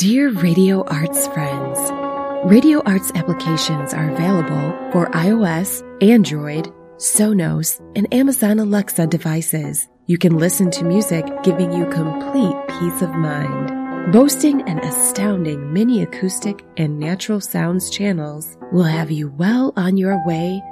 Dear Radio Arts friends, Radio Arts applications are available for iOS, Android, Sonos, and Amazon Alexa devices. You can listen to music giving you complete peace of mind. Boasting an astounding mini acoustic and natural sounds channels will have you well on your way